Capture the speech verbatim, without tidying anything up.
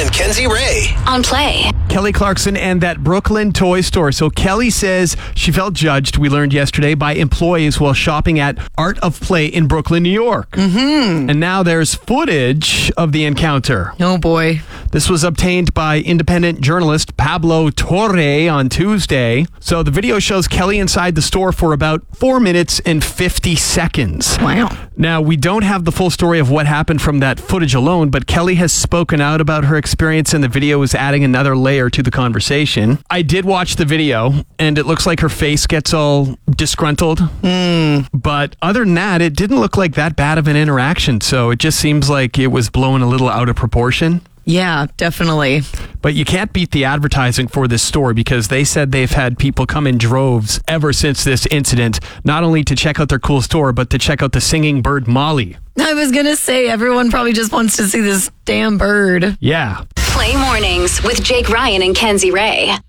and Kenzie Ray on Play. Kelly Clarkson and that Brooklyn toy store. So Kelly says she felt judged, we learned yesterday, by employees while shopping at Art of Play in Brooklyn, New York. Mm-hmm. And now there's footage of the encounter. Oh, boy. This was obtained by independent journalist Pablo Torre on Tuesday. So the video shows Kelly inside the store for about four minutes and fifty seconds. Wow. Now, we don't have the full story of what happened from that footage alone, but Kelly has spoken out about her experience, and the video is adding another layer to the conversation. I did watch the video, and it looks like her face gets all disgruntled. Mm. But other than that, it didn't look like that bad of an interaction, so it just seems like it was blown a little out of proportion. Yeah, definitely. But you can't beat the advertising for this store, because they said they've had people come in droves ever since this incident, not only to check out their cool store, but to check out the singing bird Molly. I was going to say, everyone probably just wants to see this damn bird. Yeah. Play Mornings with Jake Ryan and Kenzie Ray.